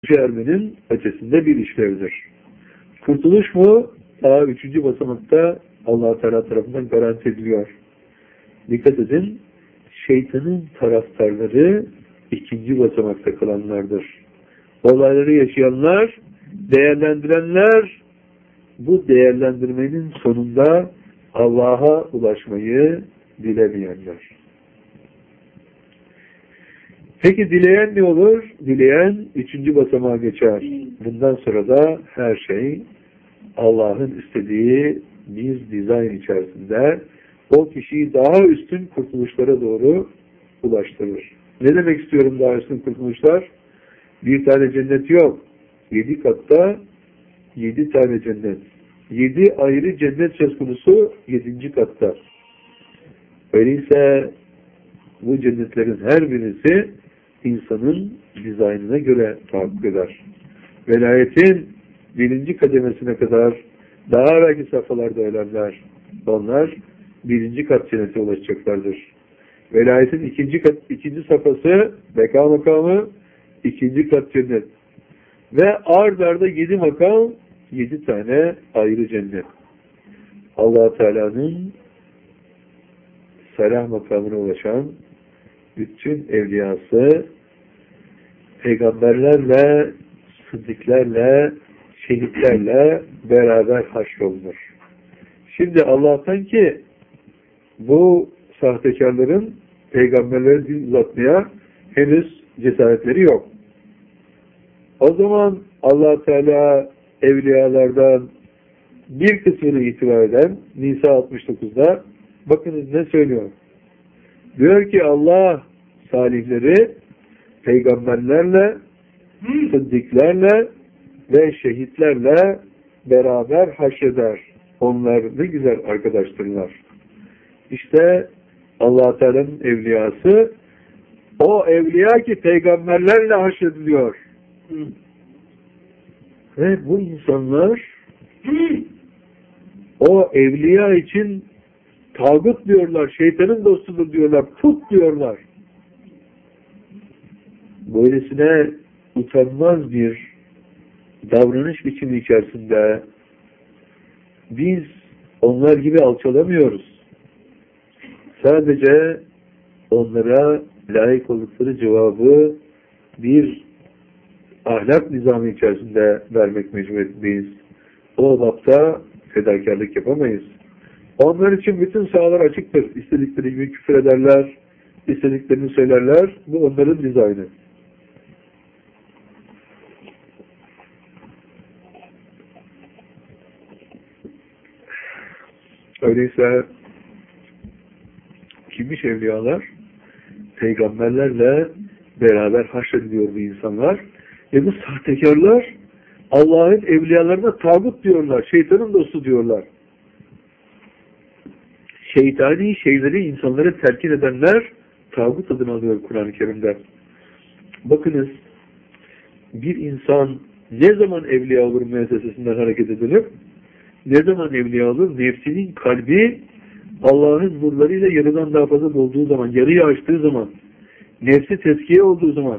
ermenin ötesinde bir işlevdir. Kurtuluş mu? Daha 3. basamakta Allah-u Teala tarafından garanti ediliyor. Dikkat edin, şeytanın taraftarları 2. basamakta kalanlardır. Olayları yaşayanlar, değerlendirenler, bu değerlendirmenin sonunda Allah'a ulaşmayı dilemeyenler. Peki dileyen ne olur? Dileyen 3. basamağa geçer. Bundan sonra da her şey Allah'ın istediği bir dizayn içerisinde o kişiyi daha üstün kurtuluşlara doğru ulaştırır. Ne demek istiyorum daha üstün kurtuluşlar? Bir tane cennet yok. 7 katta 7 tane cennet. 7 ayrı cennet söz konusu 7. katta. Öyleyse bu cennetlerin her birisi insanın dizaynına göre tahakkuk eder. Velayetin 1. kademesine kadar daha evvelki safhalarda ölenler, onlar 1. kat cennete ulaşacaklardır. Velayetin 2. safhası beka makamı 2. kat cennet. Ve ard arda 7 makam, 7 tane ayrı cennet. Allah-u Teala'nın selah makamına ulaşan bütün evliyası peygamberlerle, sıddıklarla, şehitlerle beraber haşrolunur. Şimdi Allah'tan ki bu sahtekarların peygamberlere dil uzatmaya henüz cesaretleri yok. O zaman Allah Teala evliyalardan bir kısmını itibar eden Nisa 69'da bakınız ne söylüyor? Diyor ki Allah salihleri peygamberlerle, sıddıklarla ve şehitlerle beraber haşreder. Onlar ne güzel arkadaştırlar. İşte Allah Teala'nın evliyası o evliya ki peygamberlerle haşrediliyor. Ve bu insanlar o evliya için tağut diyorlar, şeytanın dostudur diyorlar, put diyorlar. Böylesine utanmaz bir davranış biçimi içerisinde biz onlar gibi alçalamıyoruz. Sadece onlara layık oldukları cevabı bir ahlak nizamı içerisinde vermek mecburiyetindeyiz. O bapta fedakarlık yapamayız. Onlar için bütün sahalar açıktır. İstedikleri gibi küfür ederler, istediklerini söylerler. Bu onların dizaynı. Öyleyse kimmiş evliyalar? Peygamberlerle beraber haşrediliyor bu insanlar. Ve bu sahtekarlar Allah'ın evliyalarına tağut diyorlar. Şeytanın dostu diyorlar. Şeytani şeyleri insanlara telkin edenler tağut adını alıyor Kur'an-ı Kerim'de. Bakınız bir insan ne zaman evliya olur müessesesinden hareket edilir? Ne zaman evliya olur? Nefsinin kalbi Allah'ın nurlarıyla yarıdan daha fazla dolduğu zaman, yarıyı açtığı zaman, nefsi tezkiye olduğu zaman.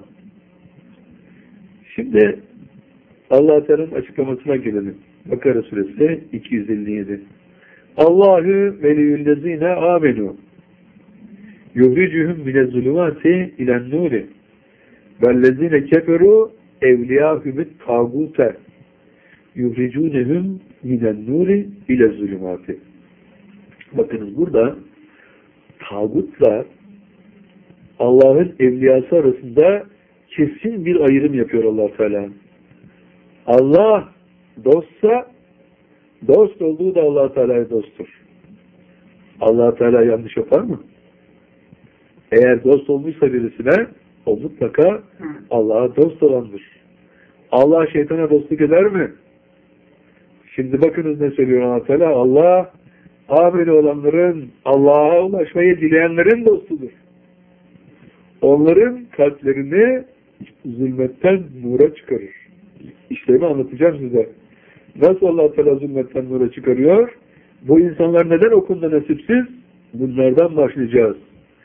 Şimdi Allah-u Teala'nın açıklamasına gelelim. Bakara suresi 257. Allahu veliyyüllezine amenu yuhricuhum minez-zulumati ilen-nuri vellezine keferu evliyahumut tağute yuhricunhum minen-nuri ile-zulumati. Bakınız burada tağutla Allah'ın evliyası arasında kesin bir ayrım yapıyor Allah Teala. Allah dostsa dost olduğu da Allah Teala'ya dosttur. Allah Teala yanlış yapar mı? Eğer dost olmuşsa birisine o mutlaka Allah'a dost olandır. Allah şeytana dostluk eder mi? Şimdi bakınız ne söylüyor Allah Teala. Allah ameli olanların, Allah'a ulaşmayı dileyenlerin dostudur. Onların kalplerini zulmetten nura çıkarır. İşlemi anlatacağım size. Nasıl Allah Teala zulmetten nura çıkarıyor? Bu insanlar neden o konuda nasipsiz? Bunlardan başlayacağız.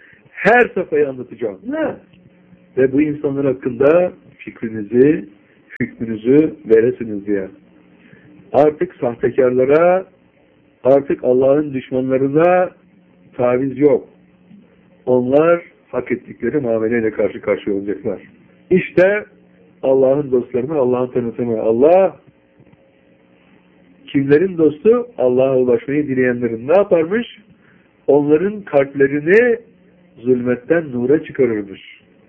Her safhayı anlatacağım. Ve bu insanlar hakkında fikrinizi, hükmünüzü veresiniz diye. Artık sahtekarlara, artık Allah'ın düşmanlarına taviz yok. Onlar hak ettikleri muameleyle karşı karşıya olacaklar. İşte Allah'ın dostlarını, Allah'ın tanıtımı. Allah kimlerin dostu? Allah'a ulaşmayı dileyenlerin ne yaparmış? Onların kalplerini zulmetten nura çıkarırmış.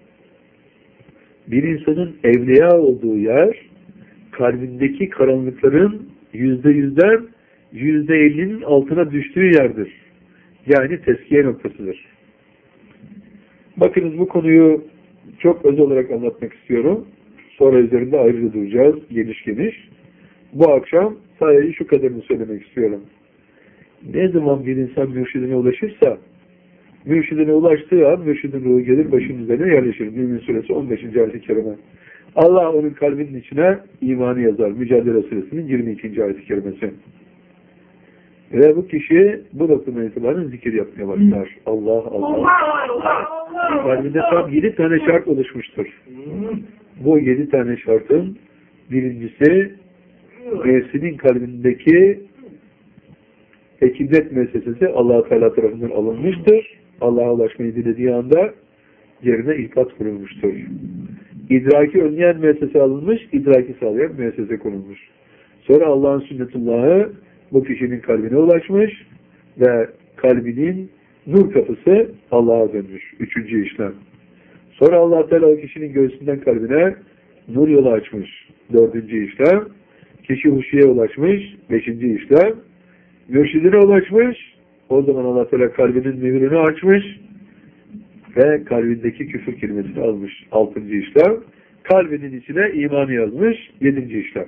Bir insanın evliya olduğu yer, kalbindeki karanlıkların %100'den %50'nin altına düştüğü yerdir. Yani teskiye noktasıdır. Bakınız bu konuyu çok öz olarak anlatmak istiyorum. Sonra üzerinde ayrıca duracağız, geniş geniş. Bu akşam sadece şu kadarını söylemek istiyorum. Ne zaman bir insan mürşidine ulaşırsa, mürşidine ulaştığı an mürşidin ruhu gelir, başının üzerine yerleşir. Mümin Suresi 15. ayet-i kerime. Allah onun kalbinin içine imanı yazar. Mücadele Suresinin 22. ayet-i kerimesi. Ve bu kişi bu noktadan itibaren zikir yapmaya başlar. Allah, Allah. Kalbinde tam 7 tane şart oluşmuştur. Bu 7 tane şartın birincisi nefsinin kalbindeki hekimiyet müessesesi Allah-u Teala tarafından alınmıştır. Allah'a ulaşmayı dilediği anda yerine ihlat kurulmuştur. İdraki önleyen müessese alınmış, idraki sağlayan müessese konulmuş. Sonra Allah'ın sünnetullahı bu kişinin kalbine ulaşmış ve kalbinin nur kapısı Allah'a dönmüş. 3. işlem. Sonra Allah Teala o kişinin göğsünden kalbine nur yolu açmış. 4. işlem. Kişi huşuya ulaşmış. 5. işlem. Mürşidine ulaşmış. O zaman Allah Teala kalbinin mührünü açmış ve kalbindeki küfür kelimesini almış. 6. işlem. Kalbinin içine imanı yazmış. 7. işlem.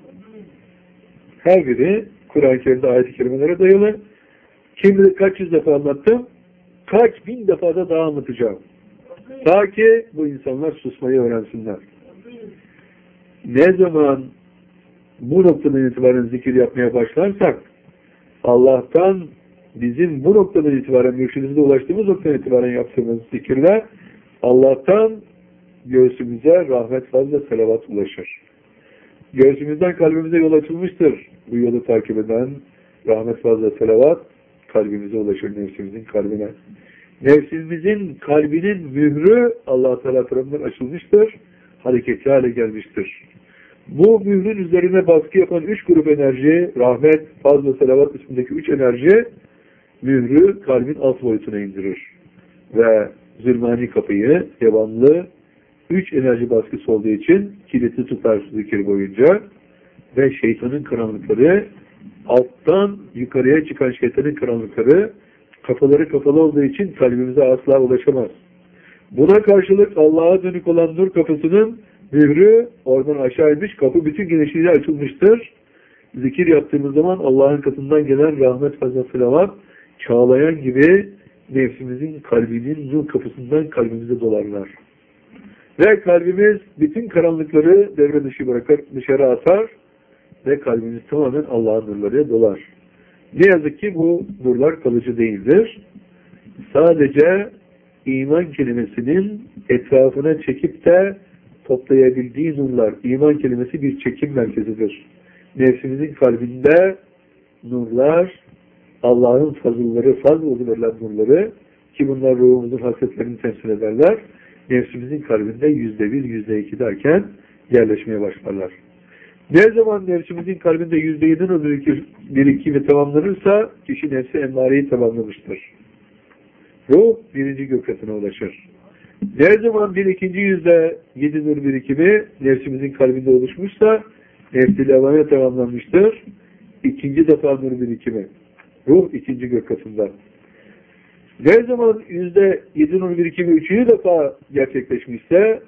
Her biri Kur'an-ı Kerim'de ayet-i kerimelere dayalı. Kim bilir kaç yüz defa anlattım, kaç bin defa da daha anlatacağım. Ta ki bu insanlar susmayı öğrensinler. Ne zaman bu noktadan itibaren zikir yapmaya başlarsak, Allah'tan bizim bu noktadan itibaren, mürşidimize ulaştığımız noktadan itibaren yaptığımız zikirle Allah'tan göğsümüze rahmet, fazla selavat ulaşır. Göğsümüzden kalbimize yol açılmıştır. Bu yolu takip eden rahmet, fazla selavat kalbimize ulaşır, nefsimizin kalbine. Nefsimizin kalbinin mührü Allah-u Teala tarafından açılmıştır. Hareketli hale gelmiştir. Bu mührün üzerine baskı yapan 3 grup enerji, rahmet, fazla selavat ismindeki 3 enerji mührü kalbin alt boyutuna indirir. Ve zulmani kapıyı, devamlı 3 enerji baskısı olduğu için kilitli tutar zikir boyunca ve şeytanın karanlıkları, alttan yukarıya çıkan şeytanın karanlıkları kafaları kapalı olduğu için kalbimize asla ulaşamaz. Buna karşılık Allah'a dönük olan nur kapısının mührü oradan aşağı inmiş, kapı bütün genişliğiyle açılmıştır. Zikir yaptığımız zaman Allah'ın katından gelen rahmet, fazla selavat çağlayan gibi nefsimizin kalbinin nur kapısından kalbimize dolarlar. Ve kalbimiz bütün karanlıkları devre dışı bırakır, dışarı atar ve kalbimiz tamamen Allah'ın nurlarıyla dolar. Ne yazık ki bu nurlar kalıcı değildir. Sadece iman kelimesinin etrafına çekip de toplayabildiği nurlar. İman kelimesi bir çekim merkezidir. Nefsimizin kalbinde nurlar, Allah'ın fazılları, fazıl verilen nurları ki bunlar ruhumuzun hasletlerini temsil ederler. Nefsimizin kalbinde %1, %2 derken yerleşmeye başlarlar. Ne zaman nefsimizin kalbinde %7 birikimi tamamlanırsa kişi nefsi emmareyi tamamlamıştır. Ruh birinci gökyüzüne ulaşır. Ne zaman ikinci %7 nur birikimi nefsimizin kalbinde oluşmuşsa nefsi levhaya tamamlanmıştır. İkinci defa nur birikimi. Ruh ikinci gökyüzünde. Ne zaman %7 nur birikimi 3. defa gerçekleşmişse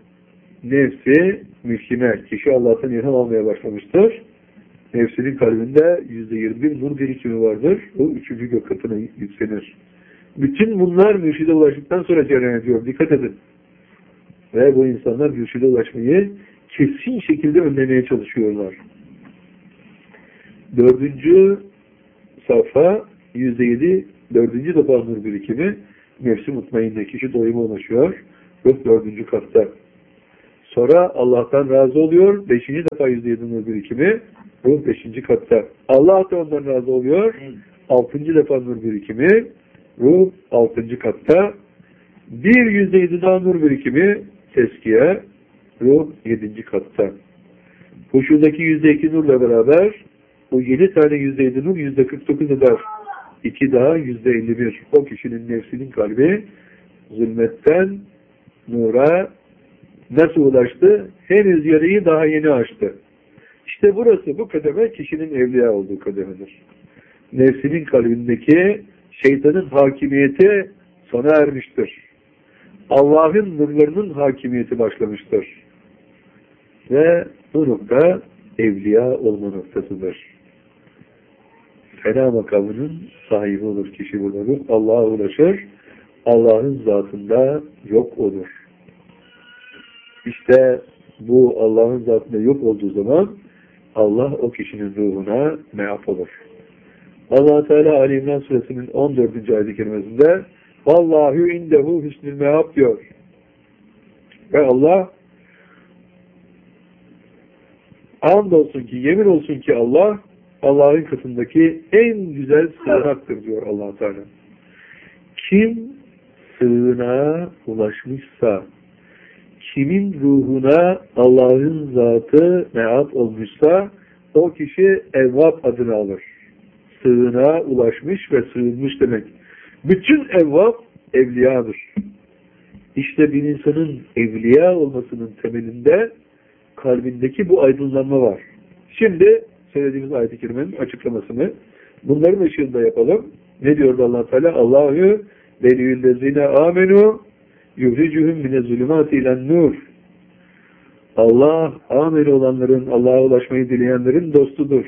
nefsi mülkine, kişi Allah'tan ilham almaya başlamıştır. Nefsinin kalbinde %21 nur birikimi vardır. O 3. gök katına yükselir. Bütün bunlar mürşide ulaştıktan sonra cereyan ediyor. Dikkat edin. Ve bu insanlar mürşide ulaşmayı kesin şekilde önlemeye çalışıyorlar. 4. sayfa %7 4. defa nur birikimi nefsi mutmainne kişi doyuma ulaşıyor. Ruh 4. katta. Sonra Allah'tan razı oluyor. 5. defa %7 nur birikimi. Ruh 5. katta. Allah da ondan razı oluyor. 6. defa nur birikimi. Ruh 6. katta. Bir %7 daha nur birikimi. Teskiye. Ruh 7. katta. Bu şuradaki %2 nurla beraber o 7 tane %7 nur %49 eder. 2 daha %51. O kişinin nefsinin kalbi zulmetten nura nasıl ulaştı? Henüz yarıyı daha yeni açtı. İşte burası, bu kademe kişinin evliya olduğu kademedir. Nefsinin kalbindeki şeytanın hakimiyeti sona ermiştir. Allah'ın nurlarının hakimiyeti başlamıştır. Ve bu nokta evliya olma noktasıdır. Fena makamının sahibi olur kişi burada. Allah'a ulaşır, Allah'ın zatında yok olur. İşte bu Allah'ın zatında yok olduğu zaman Allah o kişinin ruhuna meaf olur. Allah Teala Ali İmran suresinin 14. ayet-i kerimesinde Vallahu indehu hüsnül meaf diyor. Ve Allah andolsun ki, yemin olsun ki Allah Allah'ın katındaki en güzel sığınaktır diyor Allah Teala. Kim sığınağa ulaşmışsa, kimin ruhuna Allah'ın zatı meaf olmuşsa o kişi evvab adını alır. Sığınağa ulaşmış ve sığınmış demek. Bütün evvab evliyadır. İşte bir insanın evliya olmasının temelinde kalbindeki bu aydınlanma var. Şimdi söylediğimiz ayet-i kerimenin açıklamasını bunların ışığında yapalım. Ne diyordu Allah Teala? Allahu veliyüllezine amenu yuhricuhum mine zulümati ilen nur. Allah amel olanların, Allah'a ulaşmayı dileyenlerin dostudur.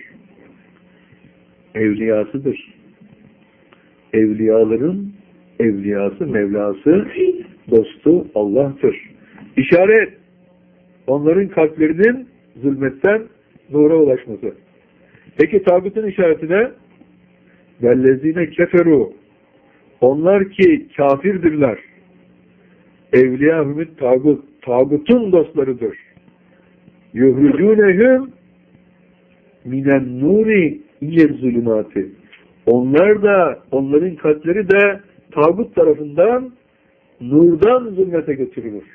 Evliyasıdır. Evliyaların evliyası, Mevlası, dostu Allah'tır. İşaret, onların kalplerinin zulmetten nura ulaşması. Peki tağutun işareti ne? Vellezine keferu. Onlar ki kafirdirler. Evliyahümün tağut. Tağutun dostlarıdır. Yuhrucunehum minen nuri iler zulümati. Onlar da, onların kalpleri de tağut tarafından nurdan zulmete götürülür.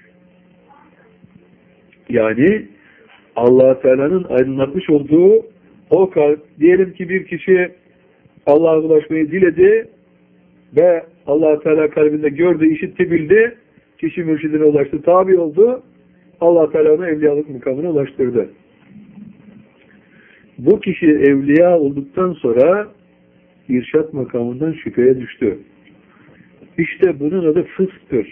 Yani Allah Teala'nın aydınlatmış olduğu o kalp, diyelim ki bir kişi Allah'a ulaşmayı diledi ve Allah Teala kalbinde gördü, işitti, bildi, kişi mürşidine ulaştı, tabi oldu, Allah Teala onu evliyalık makamına ulaştırdı. Bu kişi evliya olduktan sonra irşat makamından şüpheye düştü. İşte bunun adı fısktır.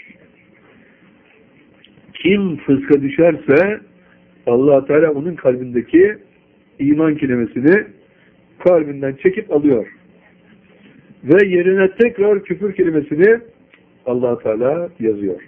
Kim fıska düşerse Allah Teala onun kalbindeki iman kelimesini kalbinden çekip alıyor. Ve yerine tekrar küfür kelimesini Allah Teala yazıyor.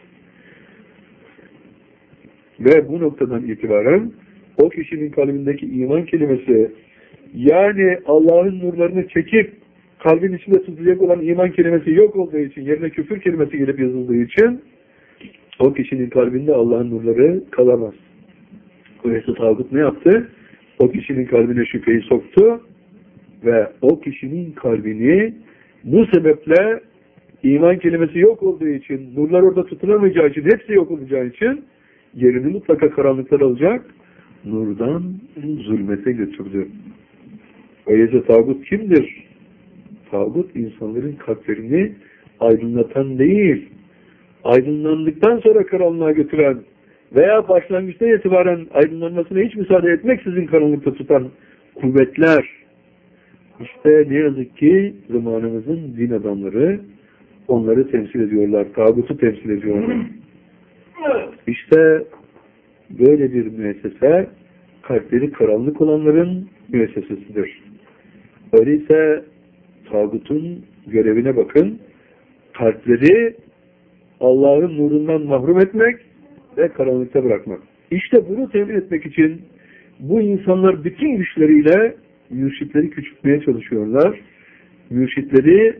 Ve bu noktadan itibaren o kişinin kalbindeki iman kelimesi, yani Allah'ın nurlarını çekip kalbin içinde tutacak olan iman kelimesi yok olduğu için, yerine küfür kelimesi gelip yazıldığı için o kişinin kalbinde Allah'ın nurları kalamaz. Öyleyse tağut ne yaptı? O kişinin kalbine şüpheyi soktu ve o kişinin kalbini bu sebeple iman kelimesi yok olduğu için, nurlar orada tutulamayacağı için, hepsi yok olacağı için yerini mutlaka karanlıklar alacak, nurdan zulmete götürdü. Öyleyse tağut kimdir? Tağut insanların kalplerini aydınlatan değil, aydınlandıktan sonra karanlığa götüren veya başlangıçtan itibaren aydınlanmasına hiç müsaade etmeksizin karanlıkta tutan kuvvetler. İşte ne yazık ki zamanımızın din adamları onları temsil ediyorlar, tağutu temsil ediyorlar. İşte böyle bir müessese kalpleri karanlık olanların müessesesidir. Öyleyse tağutun görevine bakın, kalpleri Allah'ın nurundan mahrum etmek ve karanlıkta bırakmak. İşte bunu temin etmek için bu insanlar bütün güçleriyle mürşitleri küçültmeye çalışıyorlar. Mürşitleri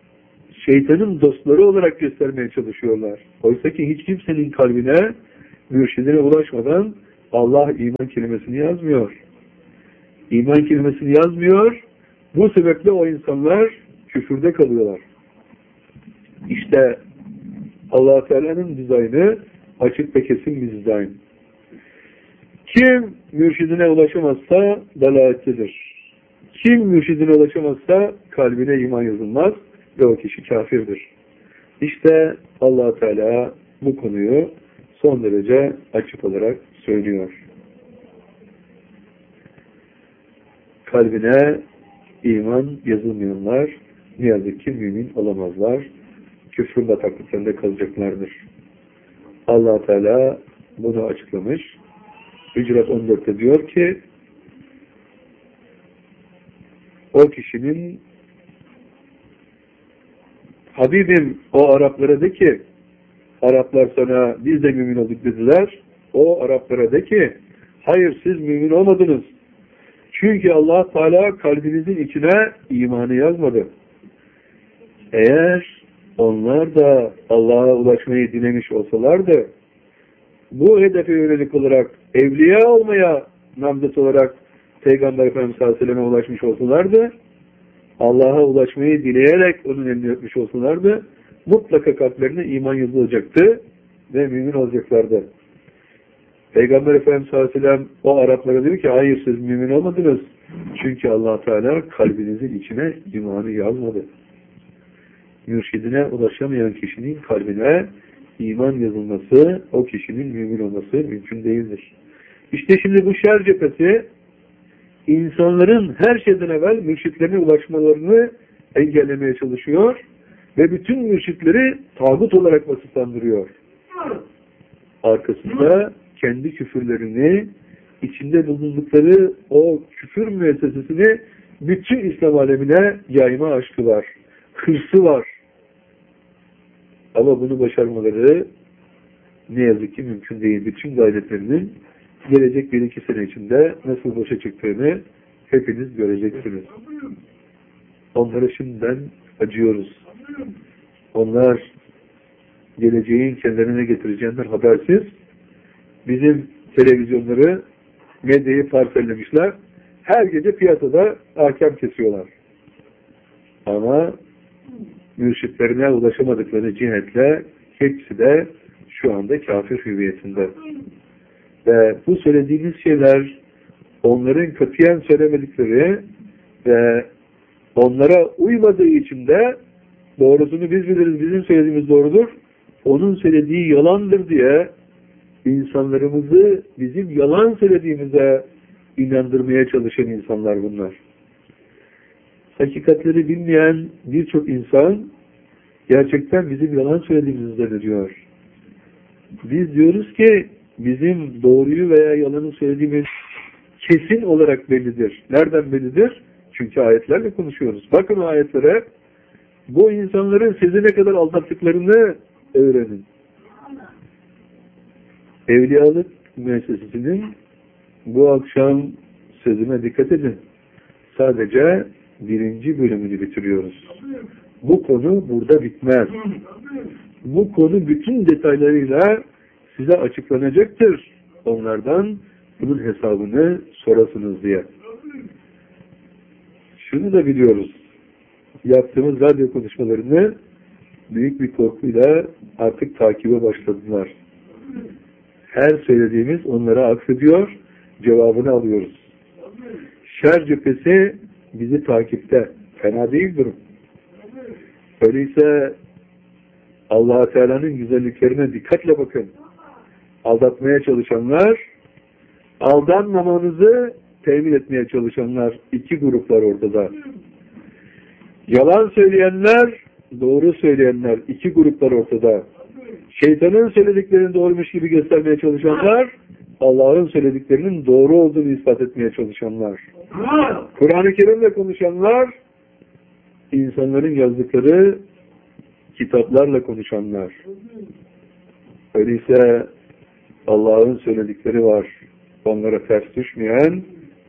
şeytanın dostları olarak göstermeye çalışıyorlar. Oysa ki hiç kimsenin kalbine mürşidine ulaşmadan Allah iman kelimesini yazmıyor. İman kelimesini yazmıyor. Bu sebeple o insanlar küfürde kalıyorlar. İşte Allah Teala'nın dizaynı açık ve kesin bir dizayn. Kim mürşidine ulaşamazsa dalalettedir. Kim mürşidine ulaşamazsa kalbine iman yazılmaz ve o kişi kafirdir. İşte Allah Teala bu konuyu son derece açık olarak söylüyor. Kalbine iman yazılmayanlar ne yazık ki mümin olamazlar. Küfrün bataklıklarında kalacaklardır. Allah Teala bunu açıklamış. Hücurat 14'te diyor ki o kişinin Habibim o Araplara de ki Araplar sana biz de mümin olduk dediler. O Araplara de ki hayır siz mümin olmadınız. Çünkü Allah Teala kalbinizin içine imanı yazmadı. Eğer onlar da Allah'a ulaşmayı dilemiş olsalardı bu hedefe yönelik olarak evliya olmaya namzet olarak Peygamber Efendimiz sallallahu aleyhi ve selleme ulaşmış olsalardı, Allah'a ulaşmayı dileyerek onun elini öpmüş olsalardı, mutlaka kalplerine iman yazılacaktı ve mümin olacaklardı. Peygamber Efendimiz sallallahu aleyhi ve sellem o Araplara diyor ki, hayır siz mümin olmadınız. Çünkü Allah Teala kalbinizin içine imanı yazmadı. Mürşidine ulaşamayan kişinin kalbine iman yazılması, o kişinin mümin olması mümkün değildir. İşte şimdi bu şer cephesi insanların her şeyden evvel mürşitlerine ulaşmalarını engellemeye çalışıyor ve bütün mürşitleri tağut olarak vasıflandırıyor. Arkasında kendi küfürlerini, içinde bulundukları o küfür müessesesini bütün İslam alemine yayma aşkı var. Hırsı var. Ama bunu başarmaları ne yazık ki mümkün değil. Bütün gayretlerinin gelecek 1-2 sene içinde nasıl boşa çıktığını hepiniz göreceksiniz. Onlara şimdiden acıyoruz. Onlar geleceğin kendilerine getireceğinden habersiz bizim televizyonları, medyayı parsellemişler. Her gece piyasada hakem kesiyorlar. Ama mürşitlerine ulaşamadıkları cihetle hepsi de şu anda kafir hüviyetinde. Ve bu söylediğimiz şeyler onların katiyen söylemedikleri ve onlara uymadığı için de doğrusunu biz biliriz, bizim söylediğimiz doğrudur, onun söylediği yalandır diye insanlarımızı bizim yalan söylediğimize inandırmaya çalışan insanlar bunlar. Hakikatleri bilmeyen birçok insan gerçekten bizim yalan söylediğimizi zannediyor. Biz diyoruz ki bizim doğruyu veya yalanı söylediğimiz kesin olarak bellidir. Nereden bellidir? Çünkü ayetlerle konuşuyoruz. Bakın o ayetlere, bu insanların sizi ne kadar aldattıklarını öğrenin. Evliyalık müessesesinin bu akşam sözüme dikkat edin. Sadece 1. bölümünü bitiriyoruz. Bu konu burada bitmez. Bu konu bütün detaylarıyla size açıklanacaktır. Onlardan bunun hesabını sorasınız diye. Şunu da biliyoruz. Yaptığımız radyo konuşmalarını büyük bir korkuyla artık takibe başladılar. Her söylediğimiz onlara aksediyor, cevabını alıyoruz. Şer cephesi bizi takipte. Fena değil durum. Öyleyse Allah-u Teala'nın güzelliklerine dikkatle bakın. Aldatmaya çalışanlar, aldanmamanızı temin etmeye çalışanlar, 2 gruplar ortada. Yalan söyleyenler, doğru söyleyenler, 2 gruplar ortada. Şeytanın söylediklerini doğruymuş gibi göstermeye çalışanlar, Allah'ın söylediklerinin doğru olduğunu ispat etmeye çalışanlar. Kur'an-ı Kerim'le konuşanlar, insanların yazdıkları kitaplarla konuşanlar. Öyleyse Allah'ın söyledikleri var. Onlara ters düşmeyen,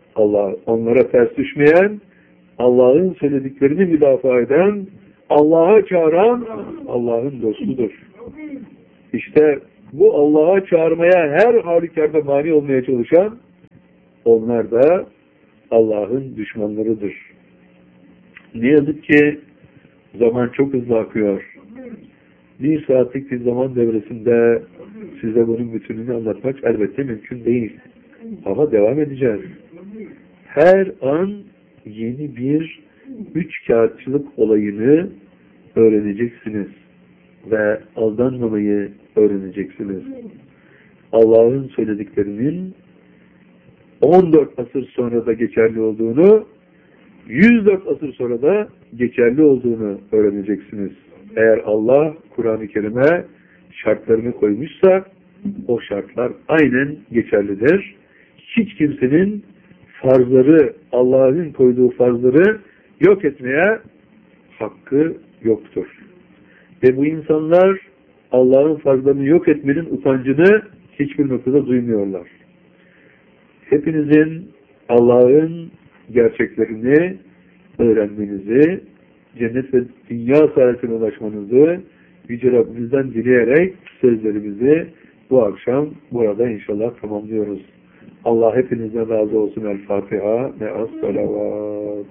Allah'ın söylediklerini müdafaa eden, Allah'a çağıran Allah'ın dostudur. İşte bu Allah'a çağırmaya her halükarda mani olmaya çalışan, onlar da Allah'ın düşmanlarıdır. Ne yazık ki zaman çok hızlı akıyor. Bir saatlik bir zaman devresinde size bunun bütününü anlatmak elbette mümkün değil. Ama devam edeceğiz. Her an yeni bir üçkağıtçılık olayını öğreneceksiniz. Ve aldanmamayı öğreneceksiniz. Allah'ın söylediklerinin 14 asır sonra da geçerli olduğunu, 104 asır sonra da geçerli olduğunu öğreneceksiniz. Eğer Allah Kur'an-ı Kerim'e şartlarını koymuşsa o şartlar aynen geçerlidir. Hiç kimsenin farzları, Allah'ın koyduğu farzları yok etmeye hakkı yoktur. Ve bu insanlar Allah'ın farzlarını yok etmenin utancını hiçbir noktada duymuyorlar. Hepinizin Allah'ın gerçeklerini öğrenmenizi, cennet ve dünya saadetine ulaşmanızı Yüce Rabbimizden dileyerek sözlerimizi bu akşam burada inşallah tamamlıyoruz. Allah hepinizden razı olsun. El Fatiha ve Es-Salavat.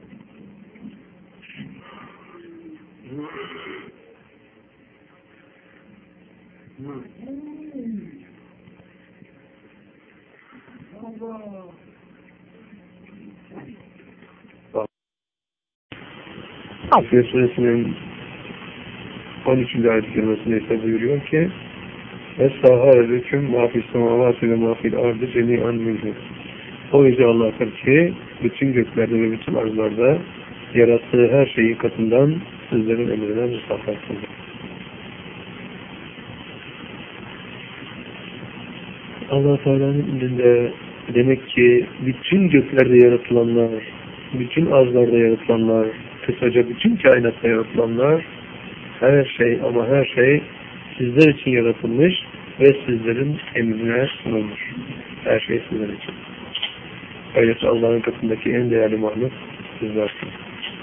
Afiyet Suresinin 13. ayet-i kerimesinde ise buyuruyor ki Es-Sâhâ-Lüküm mâfis-semâvâti ve mâfil-ârdı cemî'an minhû. O Yüce Allah'tır ki bütün göklerde ve bütün arzlarda yarattığı her şeyin katından sizlerin emrine mustafa kıldı. Allah Teala'nın indinde demek ki bütün göklerde yaratılanlar, bütün arzlarda yaratılanlar, kısaca bütün kainatta yaratılanlar, her şey ama her şey sizler için yaratılmış ve sizlerin emrine sunulmuş. Her şey sizler için. Öyleyse Allah'ın katındaki en değerli mahluk sizlersiniz.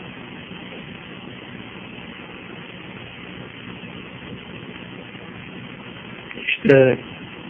İşte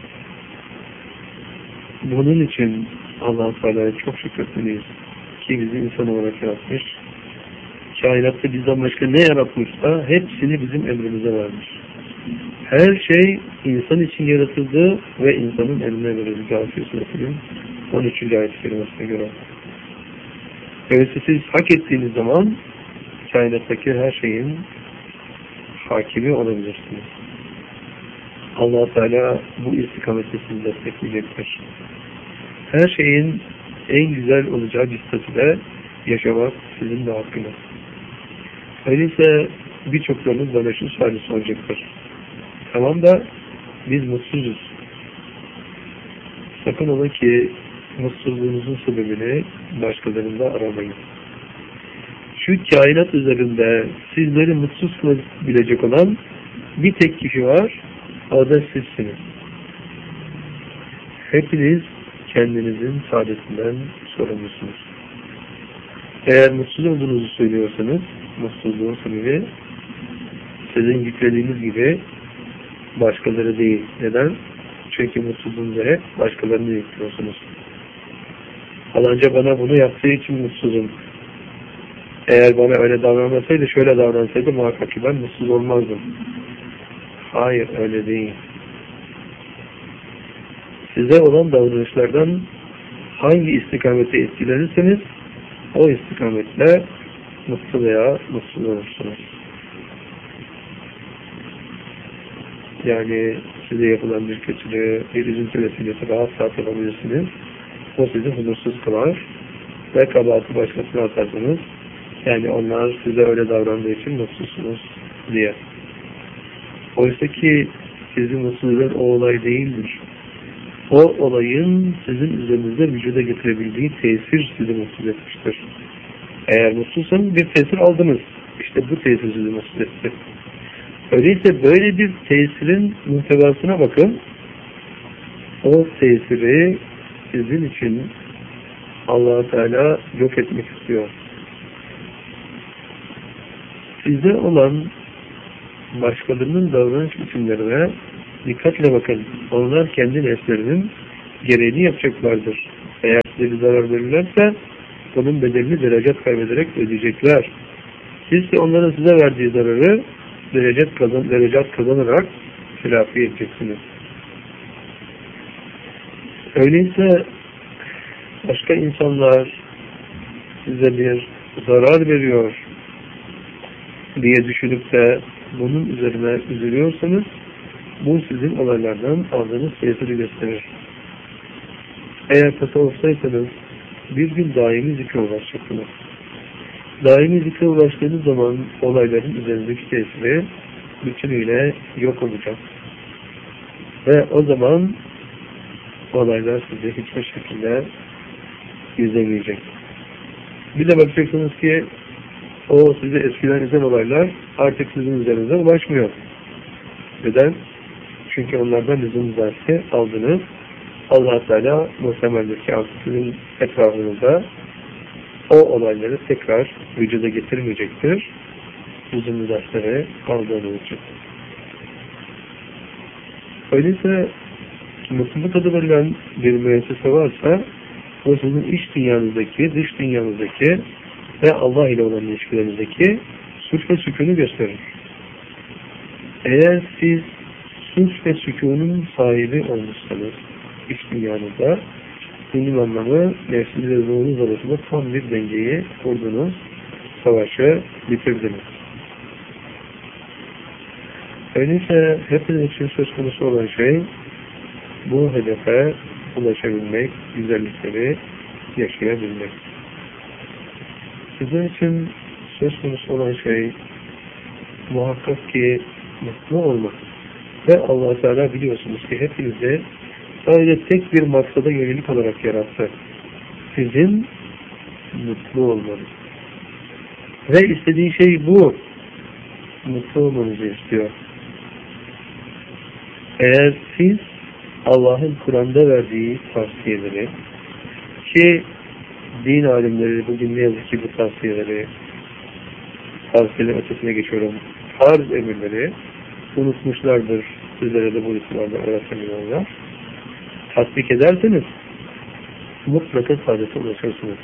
bunun için Allah-u Teala'ya çok şükretmeliyiz ki bizi insan olarak yaratmış. Kainatta bizden başka ne yaratmışsa hepsini bizim emrimize vermiş. Her şey insan için yaratıldı ve insanın emrine verildi. Gâfir Suresinin 13. ayet-i kerimesine göre. Öyleyse siz hak ettiğiniz zaman kainattaki her şeyin hakimi olabilirsiniz. Allah Teala bu istikamette sizi destekleyecektir. Her şeyin en güzel olacağı bir statüde yaşamak sizin de hakkınız. Öyleyse birçoklarınız bana şu suali soracaktır. Tamam da biz mutsuzuz. Sakın ola ki mutsuzluğunuzun sebebini başkalarında aramayın. Şu kainat üzerinde sizleri mutsuz kılabilecek olan bir tek kişi var, o da sizsiniz. Hepiniz kendinizin saadetinden sorumlusunuz. Eğer mutsuz olduğunuzu söylüyorsanız, mutsuzluğun sebebi sizin yüklediğiniz gibi başkaları değil. Neden? Çünkü mutsuzluğunuzda hep başkalarını yüklüyorsunuz. Falanca bana bunu yaptığı için mutsuzum. Eğer bana öyle davranmasaydı, şöyle davransaydı muhakkak ki ben mutsuz olmazdım. Hayır, öyle değil. Size olan davranışlardan hangi istikamete etkilenirseniz o istikametle mutlu veya mutsuz olursunuz. Yani size yapılan bir kötülüğü, bir üzüntü vesilesi rahat saat yapabilirsiniz. O sizi huzursuz kılar ve kabahati başkasına atarsınız. Yani onlar size öyle davrandığı için mutsuzsunuz diye. Oysa ki sizi mutsuz eden o olay değildir. O olayın sizin üzerinizde vücuda getirebildiği tesir sizi mutsuz etmiştir. Eğer mutsuzsanız bir tesir aldınız. İşte bu tesir sizi mutsuz etti. Öyleyse böyle bir tesirin muhtevasına bakın. O tesiri sizin için Allah-u Teala yok etmek istiyor. Size olan başkalarının davranış biçimlerine Dikkatle bakın. Onlar kendi nefslerinin gereğini yapacaklardır. Eğer size bir zarar verirlerse onun bedelini derecat kaybederek ödeyecekler. Siz de onların size verdiği zararı derecat kazanarak telafi edeceksiniz. Öyleyse başka insanlar size bir zarar veriyor diye düşünüp de bunun üzerine üzülüyorsanız bu sizin olaylardan aldığınız tesiri gösterir. Eğer tasavvuftaysanız bir gün daimi zikre ulaşacaksınız. Daimi zikre ulaştığınız zaman olayların üzerindeki tesiri bütünüyle yok olacak. Ve o zaman olaylar sizi hiçbir şekilde yüzemeyecek. Bir de bakacaksınız ki o size eskiden izlen olaylar artık sizin üzerinize ulaşmıyor. Neden? Çünkü onlardan lüzum dersi aldınız. Allah Teala muhtemeldir ki artık sizin etrafınızda o olayları tekrar vücuda getirmeyecektir. Lüzumlu dersleri aldığınız için. Öyleyse mutluluk adı verilen bir müessese varsa o sizin iç dünyanızdaki, dış dünyanızdaki ve Allah ile olan ilişkilerinizdeki sulh ve sükûnu gösterir. Eğer siz sulh ve sükûnun sahibi olmuşsanız iç dünyanızda bunun anlamı nefsiniz ve ruhunuz arasında tam bir dengeyi kurdunuz, savaşı bitirdiniz. Öyleyse hepiniz için söz konusu olan şey bu hedefe ulaşabilmek, güzellikleri yaşayabilmek. Sizin için söz konusu olan şey muhakkak ki mutlu olmak. Ve Allah Teala biliyorsunuz ki hepinizi sadece tek bir maksada yönelik olarak yarattı. Sizin mutlu olmanız. Ve istediği şey bu. Mutlu olmanızı istiyor. Eğer siz Allah'ın Kur'an'da verdiği tavsiyeleri ki din alimleri bugün ne yazık ki bu tavsiyeleri ötesine geçiyorum. Farz emirleri unutmuşlardır. Sizlere de bu isimlerden öğretmenler. Tatbik ederseniz mutlaka saadete ulaşırsınız.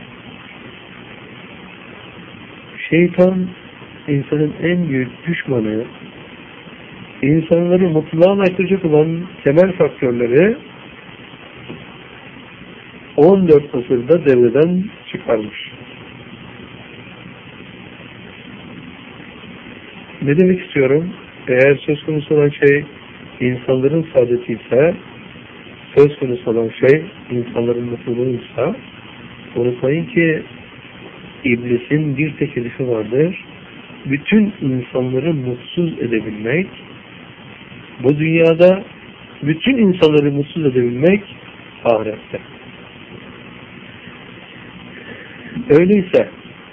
Şeytan insanın en büyük düşmanı, insanları mutluluğa ulaştıracak olan temel faktörleri 14 asırda devreden çıkarmış. Ne demek istiyorum? Eğer söz konusu olan şey insanların saadeti ise, söz konusu olan şey insanların mutluluğuysa, unutmayın ki İblisin bir tek hedefi vardır. Bütün insanları mutsuz edebilmek, bu dünyada bütün insanları mutsuz edebilmek ahirette. Öyleyse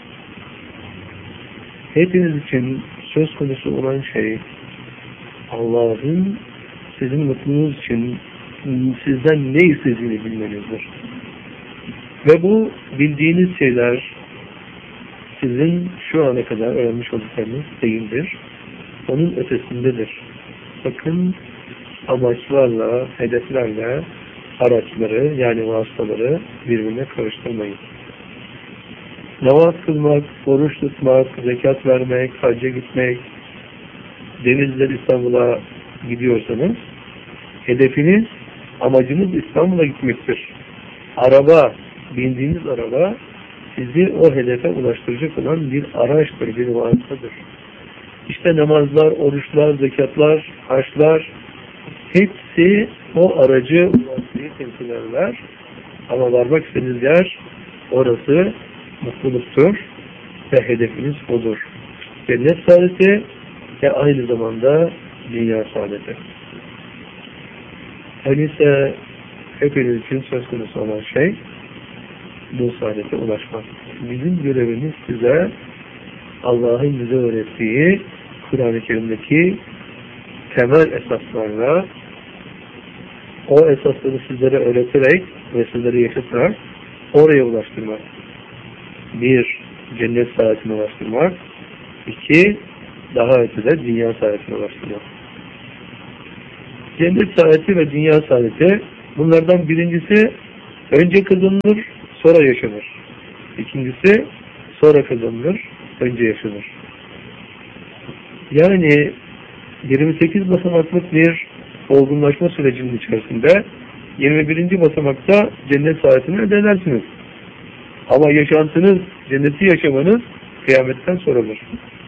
hepiniz için söz konusu olan şey Allah'ın sizin mutluluğunuz için sizden ne istediğini bilmenizdir. Ve bu bildiğiniz şeyler sizin şu ana kadar öğrenmiş olduklarınız değildir. Onun ötesindedir. Sakın amaçlarla, hedeflerle araçları yani vasıtaları birbirine karıştırmayın. Namaz kılmak, oruç tutmak, zekat vermek, hacca gitmek, Denizli'den İstanbul'a gidiyorsanız hedefiniz, amacınız İstanbul'a gitmektir. Bindiğiniz araba sizi o hedefe ulaştıracak olan bir araçtır, bir vasıtadır. İşte namazlar, oruçlar, zekatlar, haçlar hepsi o aracı, vasıtayı temsil ederler. Ama varmak istediğiniz yer orası mutluluktur ve hedefiniz odur. Cennet saadeti ve aynı zamanda dünya saadeti. Öyleyse hepiniz için söz konusu olan şey bu saadete ulaşmak. Bizim görevimiz size Allah'ın bize öğrettiği Kur'an-ı Kerim'deki temel esaslarla o esasları sizlere öğreterek ve sizlere yaşatarak oraya ulaştırmak. 1. Cennet saadetine ulaştırmak. 2. Daha ötede dünya saadetine ulaştırmak. cennet saadeti ve dünya saadeti, bunlardan birincisi önce kazanılır, sonra yaşanır. İkincisi sonra kazanılır, önce yaşanır. Yani 28 basamaklık bir olgunlaşma sürecinin içerisinde 21. basamakta cennet saadetini elde edersiniz. Ama yaşantınız, cenneti yaşamanız kıyametten sonradır.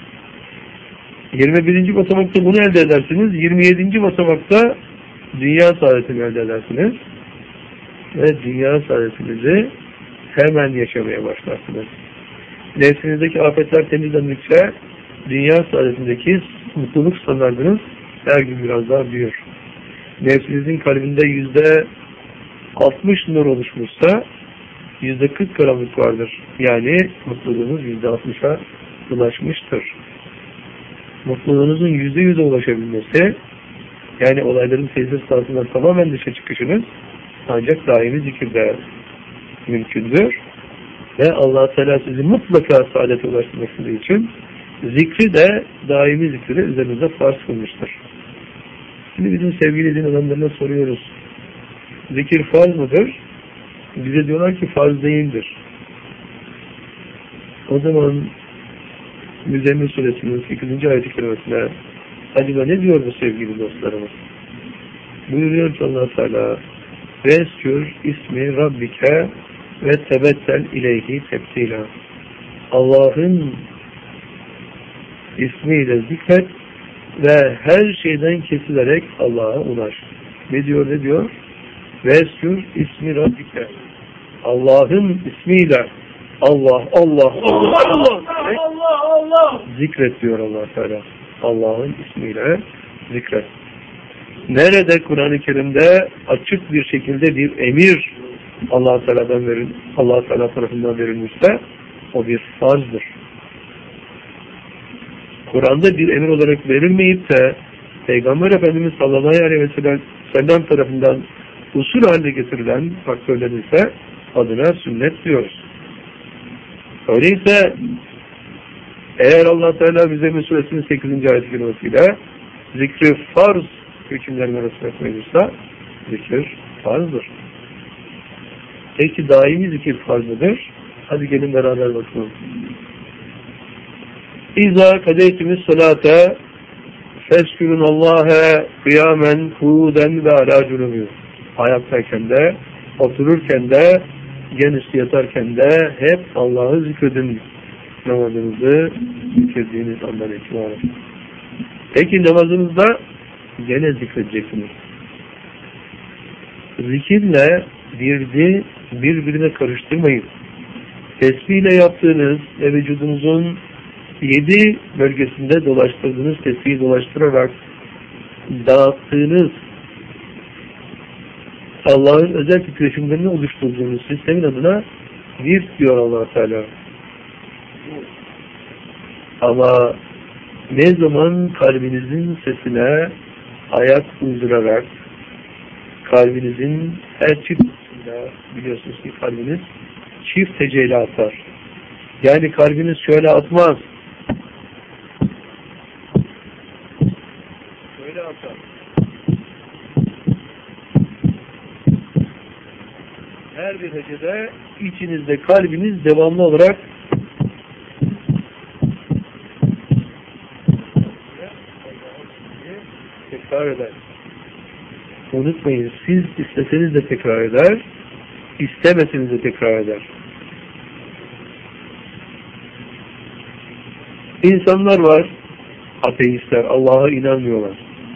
21. basamakta bunu elde edersiniz. 27. basamakta dünya saadetini elde edersiniz. Ve dünya saadetinizi hemen yaşamaya başlarsınız. Nefsinizdeki afetler temizlendikçe dünya saadetindeki mutluluk standartınız her gün biraz daha büyür. Nefsinizin kalbinde %60 nur oluşmuşsa %40 karanlık vardır. Yani mutluluğunuz %60'a ulaşmıştır. Mutluluğunuzun %100'e ulaşabilmesi, yani olayların tesir sahasından tamamen dışa çıkışınız ancak daimi zikirde mümkündür. Ve Allah Teala sizi mutlaka saadete ulaştırmak istediği için zikri de daimi zikri de üzerinize farz kılmıştır. Şimdi bizim sevgili din adamlarına soruyoruz. Zikir farz mıdır? Bize diyorlar ki farz değildir. O zaman Müzzemmil Suresinin 8. ayet-i kerimesine acaba ne diyor bu sevgili dostlarımız? Buyuruyor ki Allah Teala Veskür ismi Rabbike ve tebettel ileyhi tebtila. Allah'ın ismiyle zikret ve her şeyden kesilerek Allah'a ulaş. Ne diyor? Veskür ismi Rabbike. Allah'ın ismiyle Allah zikret diyor Allah Teala. Allah'ın ismiyle zikret. Nerede Kur'an-ı Kerim'de açık bir şekilde bir emir Allah Teala tarafından verilmişse o bir farzdır. Kur'an'da bir emir olarak verilmeyip de Peygamber Efendimiz sallallahu aleyhi ve sellem tarafından usul haline getirilen faktörler ise adına sünnet diyoruz. Öyleyse eğer Allah Teala Müzzemmil Suresinin 8. ayet-i kerimesiyle zikri farz hükümlerini arasına koyulursa zikir farzdır. Peki daimi zikir farz mıdır? Hadi gelin beraber bakalım. İza kadeytimiz salate feskürün Allah'e kıyamen huden ve ala cunubi. Ayaktayken de, otururken de, gen üstü yatarken de hep Allah'ı zikredin. Namazınızı zikrediğiniz andan itibaren. Peki namazınızda gene zikredeceksiniz. Zikirle birbirine karıştırmayın. Tesbihle yaptığınız ve vücudunuzun 7 bölgesinde dolaştırdığınız tesbihi dolaştırarak dağıttığınız Allah'ın özel titreşimlerini oluşturduğunuz sistemin adına virt diyor Allah Teala. Ama ne zaman kalbinizin sesine ayak uydurarak kalbinizin her çiftinde biliyorsunuz ki kalbiniz çift tecelli atar. Yani kalbiniz şöyle atmaz. Şöyle atar. Her bir hecede içinizde kalbiniz devamlı olarak tekrar eder. Unutmayın, siz isteseniz de tekrar eder, istemeseniz de tekrar eder. İnsanlar var, ateistler, Allah'a inanmıyorlar.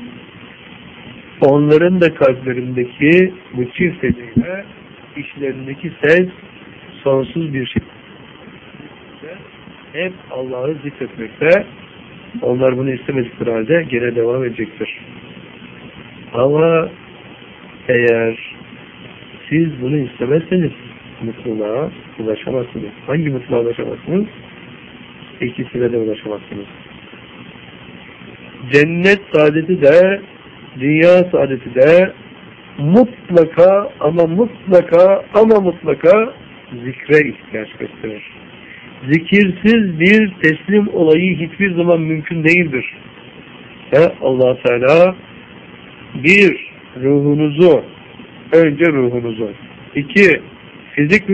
Onların da kalplerindeki bu çift sesiyle işlerindeki ses sonsuz bir şey. Hep Allah'ı zikretmekte. Onlar bunu istemedikleri halde gene devam edecektir. Ama eğer siz bunu istemezseniz mutluluğa ulaşamazsınız. Hangi mutluluğa ulaşamazsınız? İkisine de ulaşamazsınız. Cennet saadeti de dünya saadeti de mutlaka zikre ihtiyaç gösterir. Zikirsiz bir teslim olayı hiçbir zaman mümkün değildir. Ve Allah Teala Bir, ruhunuzu, önce ruhunuzu. İki, fizik